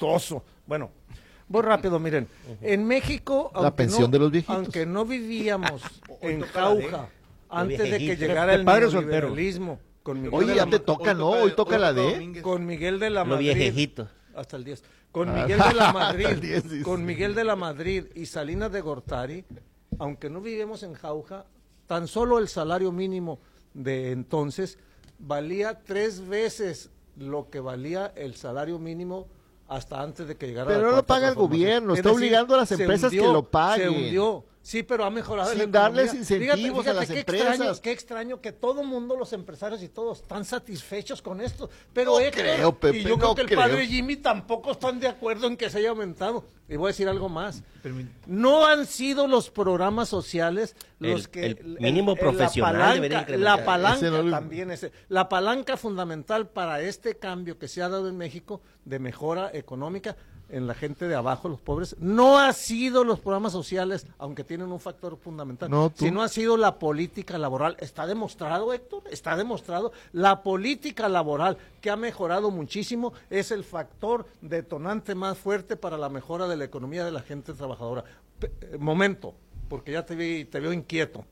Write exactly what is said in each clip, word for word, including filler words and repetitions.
chistoso. Bueno, voy rápido, miren. Uh-huh. En México, la pensión no, de los viejitos. Aunque no vivíamos en jauja antes de que llegara el neoliberalismo. Con Miguel Oye, ya te toca, ¿no? Hoy toca la D. Con Miguel de la Madrid. Los viejitos. Hasta el diez. Con ah, Miguel de la Madrid. diez, sí, con Miguel de la Madrid y Salinas de Gortari, aunque no vivimos en jauja, tan solo el salario mínimo de entonces valía tres veces lo que valía el salario mínimo hasta antes de que llegara pero la no lo paga el gobierno, está decir, obligando a las empresas hundió, que lo paguen. Se hundió. Sí, pero ha mejorado sin la darles incentivos fíjate, fíjate a las qué empresas. Extraño, qué extraño que todo mundo, los empresarios y todos, están satisfechos con esto. Pero no Héctor, creo, Pepe, y yo no creo que el creo. padre Jimmy tampoco están de acuerdo en que se haya aumentado. Y voy a decir algo más. No han sido los programas sociales los el, que... El mínimo el, profesional la palanca, debería incrementar. La palanca ese no, también, ese, la palanca fundamental para este cambio que se ha dado en México de mejora económica en la gente de abajo, los pobres, no ha sido los programas sociales, aunque tienen un factor fundamental, no, sino ha sido la política laboral. Está demostrado, Héctor, está demostrado. La política laboral, que ha mejorado muchísimo, es el factor detonante más fuerte para la mejora de la economía de la gente trabajadora. P- momento, porque ya te, vi, te veo inquieto.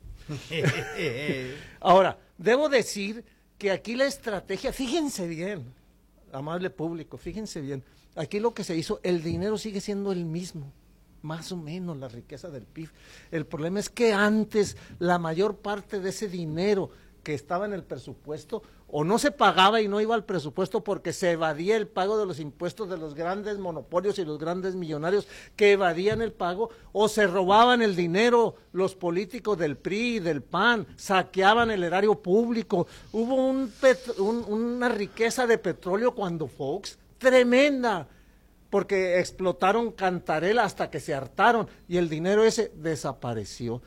Ahora, debo decir que aquí la estrategia, fíjense bien, amable público, fíjense bien, aquí lo que se hizo, el dinero sigue siendo el mismo, más o menos la riqueza del P I B. El problema es que antes la mayor parte de ese dinero que estaba en el presupuesto o no se pagaba y no iba al presupuesto porque se evadía el pago de los impuestos de los grandes monopolios y los grandes millonarios que evadían el pago, o se robaban el dinero los políticos del P R I y del P A N, saqueaban el erario público. Hubo un pet- un, una riqueza de petróleo cuando Fox, tremenda, porque explotaron Cantarela hasta que se hartaron y el dinero ese desapareció.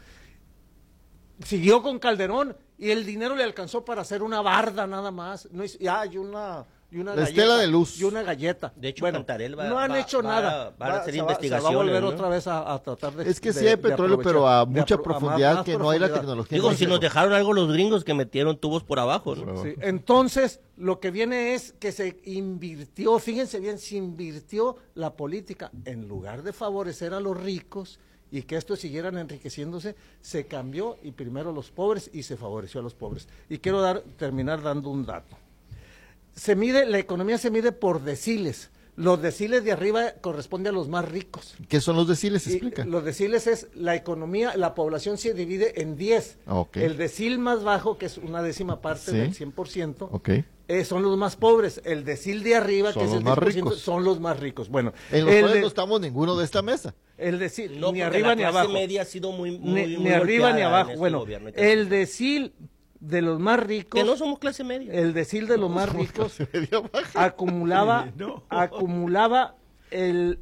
Siguió con Calderón y el dinero le alcanzó para hacer una barda nada más. No es, ya hay una y una la galleta, estela de luz y una galleta. De hecho, bueno, Cantarel va, no han va, hecho va, nada. Va, va a hacer se investigaciones. Va, se va a volver ¿no? otra vez a, a tratar de. Es que de, sí hay petróleo, pero a mucha apro profundidad a más, que más no hay la profundidad. tecnología. Digo, si nos dejaron algo los gringos que metieron tubos por abajo, ¿no? Sí. Entonces, lo que viene es que se invirtió, fíjense bien, se invirtió la política en lugar de favorecer a los ricos y que estos siguieran enriqueciéndose, se cambió y primero los pobres y se favoreció a los pobres. Y quiero dar, terminar dando un dato. Se mide, la economía se mide por deciles. Los deciles de arriba corresponden a los más ricos. ¿Qué son los deciles? Y Explica. los deciles es la economía, la población se divide en diez. Okay. El decil más bajo, que es una décima parte ¿Sí? del cien por ciento, okay. eh, son los más pobres. El decil de arriba, son que es los el más diez por ciento, ricos. son los más ricos. Bueno, en los el cuales de, no estamos ninguno de esta mesa. El decil, no, ni arriba la ni clase abajo. media ha sido muy, muy, ni, muy ni arriba ni abajo. Este Bueno, gobierno, el decil de los más ricos, que no somos clase media, el decil de los no más ricos baja. acumulaba no. acumulaba el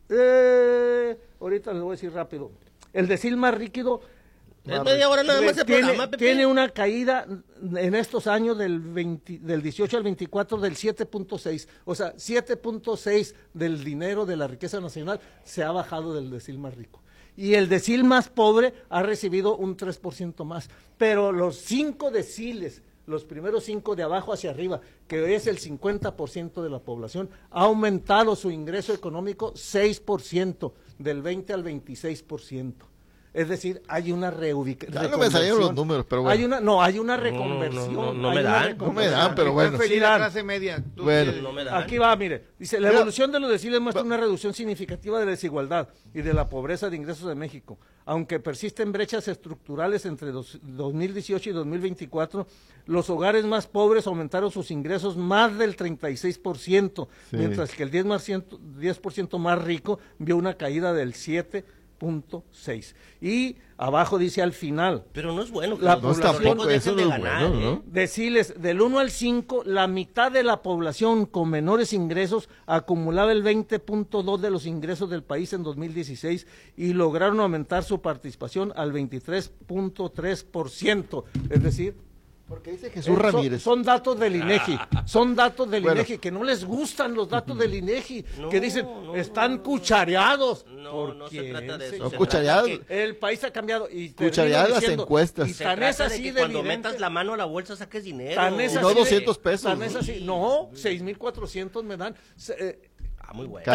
eh, ahorita les voy a decir rápido, el decil más líquido es media hora nada más el tiene, programa, Pepe. tiene una caída en estos años del veinte, del dieciocho al veinticuatro del siete punto seis, o sea, siete punto seis del dinero de la riqueza nacional se ha bajado del decil más rico. Y el decil más pobre ha recibido un tres por ciento más. Pero los cinco deciles, los primeros cinco de abajo hacia arriba, que es el cincuenta por ciento de la población, ha aumentado su ingreso económico seis por ciento, del veinte al veintiséis por ciento. Es decir, hay una reubicación. Ya no me salieron los números, pero bueno. Hay una, no, hay una reconversión. No, no, no, no hay me dan, reconversión. no me dan, pero bueno. Sí, la clase media. Tú Bueno. sí. No me dan. Aquí va, mire, dice, la Pero- evolución de los deciles muestra una reducción significativa de la desigualdad y de la pobreza de ingresos de México. Aunque persisten brechas estructurales entre dos, dos mil dieciocho y dos mil veinticuatro, los hogares más pobres aumentaron sus ingresos más del treinta y seis por ciento, Sí. mientras que el diez por ciento, diez por ciento más rico vio una caída del siete punto seis. Y abajo dice al final, Pero no es bueno que La los No, población- tampoco, ricos eso dejen no de es ganar, bueno, ¿eh? ¿no? deciles del uno al cinco, la mitad de la población con menores ingresos acumulaba el veinte punto dos de los ingresos del país en dos mil dieciséis y lograron aumentar su participación al veintitrés punto tres por ciento. Es decir, Porque dice Jesús eh, son- Ramírez. Son, datos del INEGI, son datos del Bueno. INEGI, que no les gustan los datos del INEGI, No, que dicen, no, están no, no. cuchareados. No, ¿Por no se quién, trata de eso. señor? No, se cuchareadas. trata que- El país ha cambiado. Y Cuchareadas termino las diciendo, encuestas. Y Se tan trata es así de que de cuando evidente, metas la mano a la bolsa saques dinero. tan es Y no así de- doscientos pesos. tan es así, no, seis mil cuatrocientos me dan. Se- eh, Ah, muy bueno.